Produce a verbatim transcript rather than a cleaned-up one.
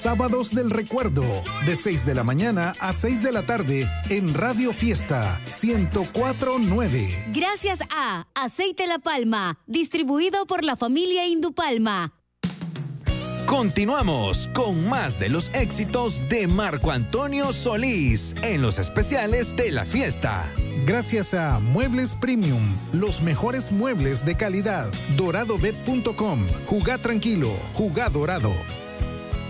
Sábados del Recuerdo, de seis de la mañana a seis de la tarde en Radio Fiesta ciento cuatro punto nueve. Gracias a Aceite La Palma, distribuido por la familia Indupalma. Continuamos con más de los éxitos de Marco Antonio Solís en los especiales de la fiesta. Gracias a Muebles Premium, los mejores muebles de calidad. Doradobet punto com. Jugá tranquilo, jugá dorado.